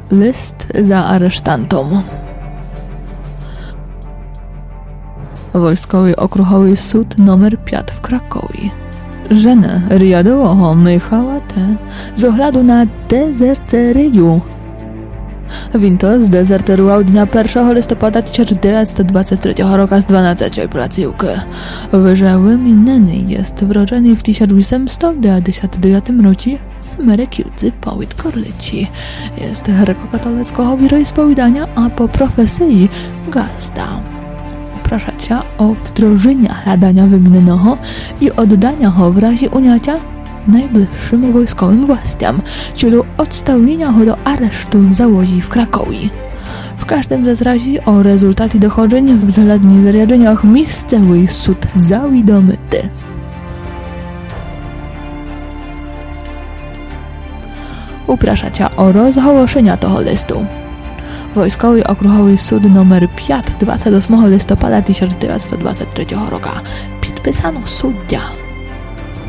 List za aresztantom. Wojskowy okruchowy sud numer 5 w Krakowie. Żenę riadowego Michała T. z oglądu na dezerteryju. Winto zdezerterował dnia 1 listopada 1923 roku z 12 placówki. Wyżej wymieniony jest wrodzony w 1899 roku z Merekiłcy połyt Korlici. Jest grekokatolickiego wieroispowiadania, a po profesji gazda. Proszę cię o wdrożenie ladania wymienionego i oddania go w razie uniacia najbliższym wojskowym właściom, w celu odstawienia go do aresztu załogi w Krakowie. W każdym z razie o rezultaty dochodzeń w zalednich zariadeniach miejscowy sud zawiadomity. Uprasza cię o rozgłoszenie tego listu. Wojskowy okruchowy sud numer 5 28 listopada 1923 roku. Podpisano suddia.